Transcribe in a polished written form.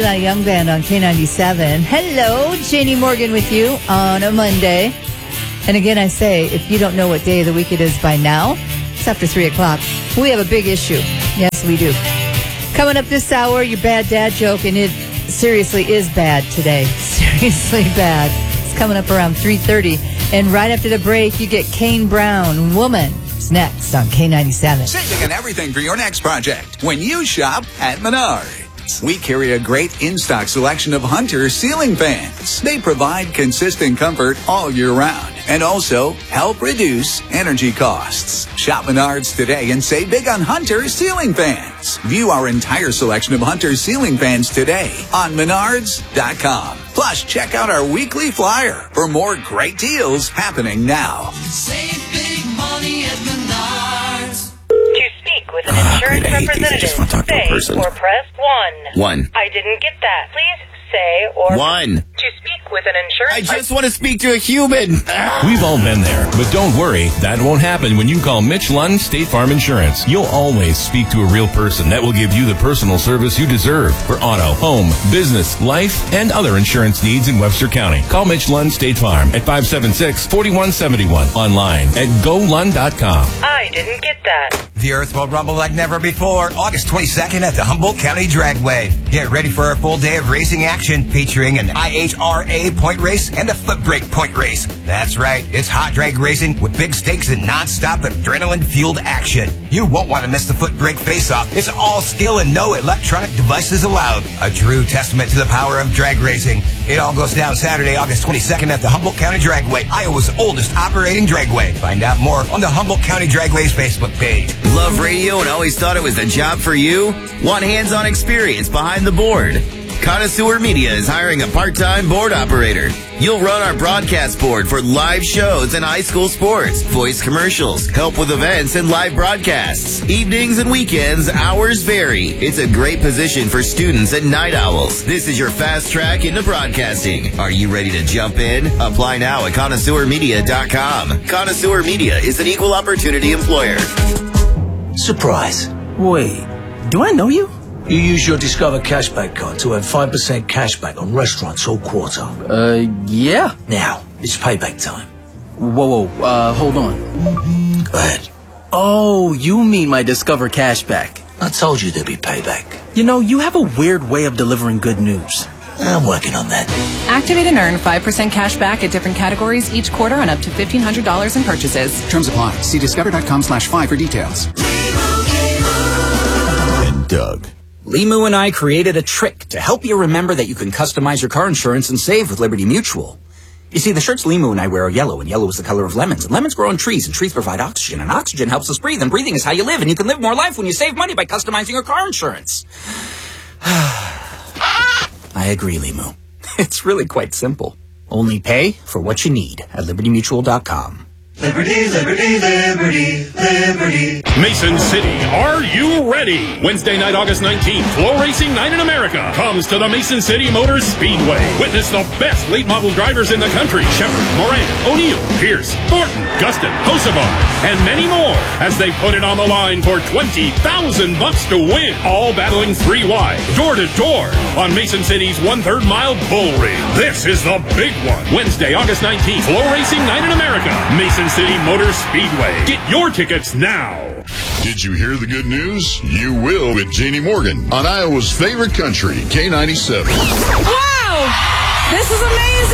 Cy Young Band on K97. Hello, Janie Morgan with you on a Monday. And again, I say, if you don't know what day of the week it is by now, it's after 3 o'clock. We have a big issue. Yes, we do. Coming up this hour, your bad dad joke, and it seriously is bad today. Seriously bad. It's coming up around 3:30. And right after the break, you get Kane Brown, Woman. It's next on K97. Saving on everything for your next project when you shop at Menards. We carry a great in-stock selection of Hunter ceiling fans. They provide consistent comfort all year round and also help reduce energy costs. Shop Menards today and save big on Hunter ceiling fans. View our entire selection of Hunter ceiling fans today on Menards.com. Plus, check out our weekly flyer for more great deals happening now. Save big money at Menards. To speak with an insurance representative, just want to talk to a say person. or press 1. 1. I didn't get that. Please say or... 1. To speak with an insurance... I just want to speak to a human. We've all been there, but don't worry. That won't happen when you call Mitch Lund State Farm Insurance. You'll always speak to a real person that will give you the personal service you deserve for auto, home, business, life, and other insurance needs in Webster County. Call Mitch Lund State Farm at 576-4171. Online at golund.com. I didn't get that. The earth will rumble like never before. August 22nd at the Humboldt County Dragway. Get ready for a full day of racing action featuring an IHRA point race and a foot brake point race. That's right, it's hot drag racing with big stakes and non-stop adrenaline-fueled action. You won't want to miss the foot brake face-off. It's all skill and no electronic devices allowed. A true testament to the power of drag racing. It all goes down Saturday, August 22nd at the Humboldt County Dragway, Iowa's oldest operating dragway. Find out more on the Humboldt County Dragway's Facebook page. Love radio and always thought it was the job for you? Want hands-on experience behind the board? Connoisseur Media is hiring a part-time board operator. You'll run our broadcast board for live shows and high school sports, voice commercials, help with events and live broadcasts. Evenings and weekends, hours vary. It's a great position for students and night owls. This is your fast track into broadcasting. Are you ready to jump in? Apply now at connoisseurmedia.com. Connoisseur Media is an equal opportunity employer. Surprise. Wait, do I know you? You use your Discover Cashback card to earn 5% cashback on restaurants all quarter. Yeah. Now, it's payback time. Whoa, hold on. Go ahead. Oh, you mean my Discover Cashback. I told you there'd be payback. You know, you have a weird way of delivering good news. I'm working on that. Activate and earn 5% cash back at different categories each quarter on up to $1,500 in purchases. Terms apply. See discover.com/5 for details. And Doug. Limu and I created a trick to help you remember that you can customize your car insurance and save with Liberty Mutual. You see, the shirts Limu and I wear are yellow, and yellow is the color of lemons. And lemons grow on trees, and trees provide oxygen, and oxygen helps us breathe, and breathing is how you live, and you can live more life when you save money by customizing your car insurance. I agree, Limu. It's really quite simple. Only pay for what you need at libertymutual.com. Liberty, liberty, liberty, liberty. Mason City, are you ready? Wednesday night, August 19th, Flow Racing Night in America comes to the Mason City Motor Speedway. Witness the best late model drivers in the country. Shepard, Moran, O'Neill, Pierce, Thornton, Gustin, Hocevar, and many more as they put it on the line for $20,000 to win. All battling 3 wide, door to door on Mason City's 1/3 mile bull ring. This is the big one. Wednesday, August 19th, Flow Racing Night in America. Mason City Motor Speedway. Get your tickets now. Did you hear the good news? You will with Janie Morgan on Iowa's favorite country, K97. Wow! This is amazing!